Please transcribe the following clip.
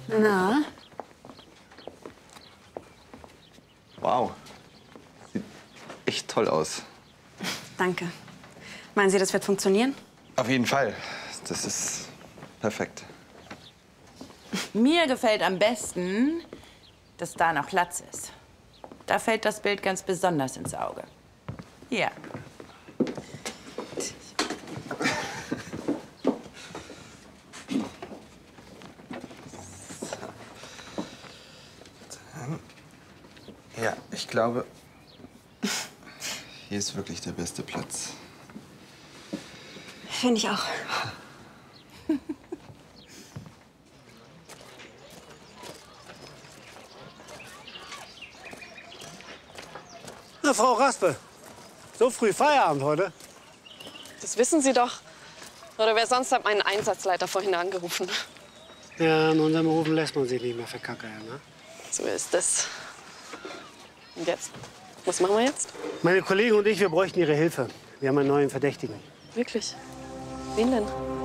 Na? Wow. Sieht echt toll aus. Danke. Meinen Sie, das wird funktionieren? Auf jeden Fall. Das ist perfekt. Mir gefällt am besten, dass da noch Platz ist. Da fällt das Bild ganz besonders ins Auge. Hier. Ja, ich glaube, hier ist wirklich der beste Platz. Finde ich auch. Na, Frau Raspe, so früh Feierabend heute? Das wissen Sie doch. Oder wer sonst hat meinen Einsatzleiter vorhin angerufen? Ja, in unserem Berufen lässt man sich nicht mehr verkackern, ne? So ist es. Und jetzt? Was machen wir jetzt? Meine Kollegen und ich, wir bräuchten Ihre Hilfe. Wir haben einen neuen Verdächtigen. Wirklich? Wen denn?